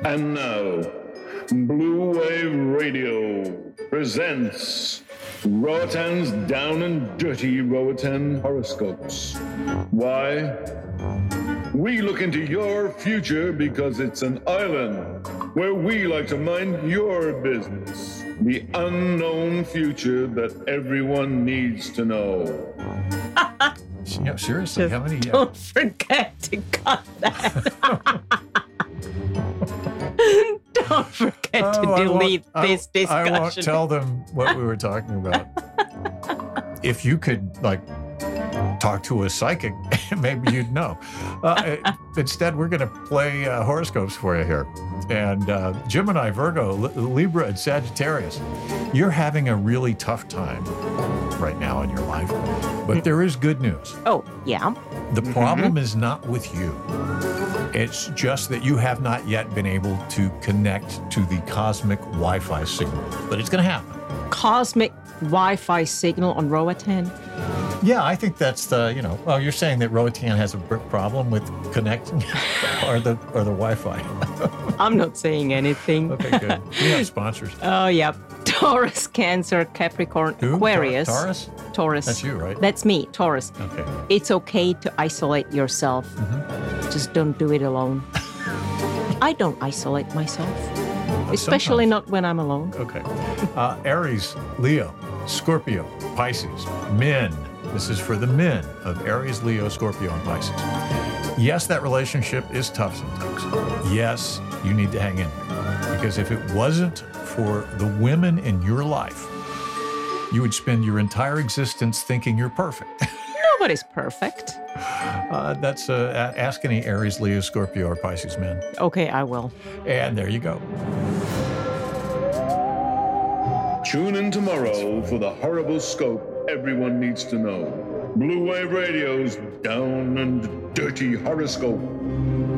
And now, Blue Wave Radio presents Roatan's Down and Dirty Roatan Horoscopes. Why? We look into your future because it's an island where we like to mind your business. The unknown future that everyone needs to know. Yeah, seriously, how many? Don't forget to cut that. Don't forget to delete this discussion. I won't tell them what we were talking about. If you could, talk to a psychic, maybe you'd know. Instead, we're going to play horoscopes for you here. And Gemini, Virgo, Libra, and Sagittarius, you're having a really tough time right now in your life. But there is good news. Oh, yeah. The problem is not with you. It's just that you have not yet been able to connect to the cosmic Wi-Fi signal. But it's going to happen. Cosmic Wi-Fi signal on Roatan? Yeah, I think that's the, you're saying that Roatan has a problem with connecting or the Wi-Fi. I'm not saying anything. Okay, good. We have sponsors. Oh, yeah. Taurus, Cancer, Capricorn, Who? Aquarius. Taurus? Taurus. That's you, right? That's me, Taurus. Okay. It's okay to isolate yourself. Just don't do it alone. I don't isolate myself, especially not when I'm alone. Okay. Aries, Leo, Scorpio, Pisces, men. This is for the men of Aries, Leo, Scorpio, and Pisces. Yes, that relationship is tough sometimes. Yes, you need to hang in there. Because if it wasn't for the women in your life, you would spend your entire existence thinking you're perfect. Nobody's perfect. That's ask any Aries, Leo, Scorpio, or Pisces men. Okay, I will. And there you go. Tune in tomorrow for the horrible scope everyone needs to know. Blue Wave Radio's Down and Dirty Horoscope.